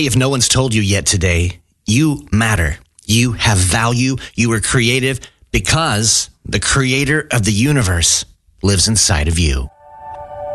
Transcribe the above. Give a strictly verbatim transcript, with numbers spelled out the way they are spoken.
Hey, if no one's told you yet today, you matter. You have value. You are creative because the creator of the universe lives inside of you.